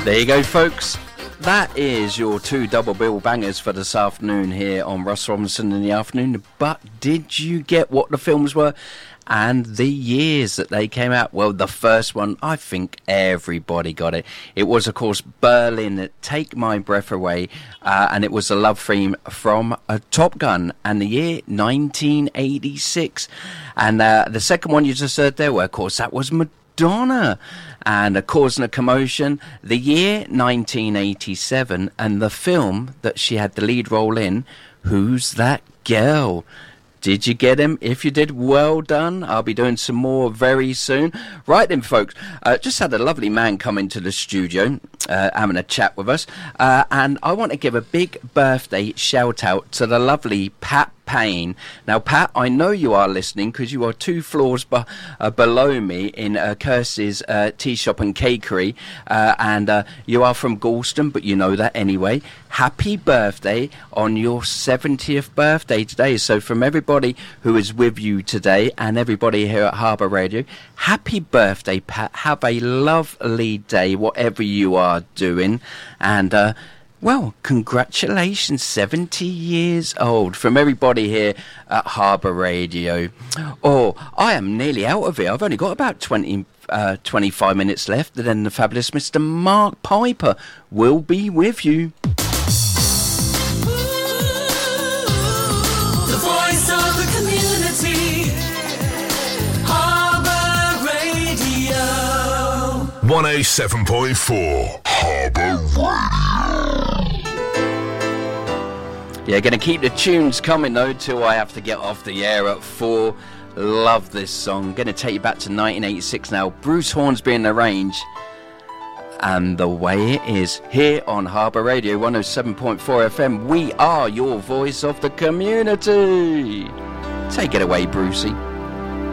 There you go, folks. That is your two double bill bangers for this afternoon here on Russ Robinson in the Afternoon. But did you get what the films were and the years that they came out? Well, the first one, I think everybody got it. It was, of course, Berlin, Take My Breath Away, and it was a love theme from Top Gun, and the year 1986. And the second one you just heard there, well, of course, that was Madonna, and Causing a Commotion, the year 1987, and the film that she had the lead role in, Who's That Girl? Did you get him? If you did, well done. I'll be doing some more very soon. Right then, folks, just had a lovely man come into the studio, having a chat with us, and I want to give a big birthday shout out to the lovely Pat Payne. Now, Pat, I know you are listening because you are 2 floors below me in Kirsty's tea shop and cakery, and you are from Galston, but you know that anyway. Happy birthday on your 70th birthday today. So from everybody who is with you today and everybody here at Harbour Radio, happy birthday, Pat. Have a lovely day, whatever you are doing, and well, congratulations, 70 years old from everybody here at Harbour Radio. Oh, I am nearly out of here. I've only got about 25 minutes left, and then the fabulous Mr. Mark Piper will be with you. The voice of the community, Harbour Radio. 107.4 Harbour Radio. Yeah, going to keep the tunes coming though till I have to get off the air at 4. Love this song. Going to take you back to 1986 now. Bruce Hornsby in the range. And the way it is here on Harbour Radio 107.4 FM. We are your voice of the community. Take it away, Brucey.